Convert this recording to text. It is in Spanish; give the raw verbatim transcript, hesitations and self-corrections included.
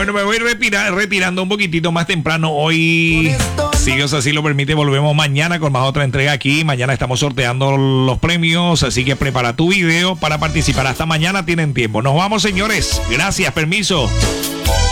Bueno, me voy retira, retirando un poquitito más temprano. Hoy, si Dios así lo permite, volvemos mañana con más otra entrega aquí. Mañana estamos sorteando los premios, así que prepara tu video para participar. Hasta mañana tienen tiempo. Nos vamos, señores. Gracias, permiso.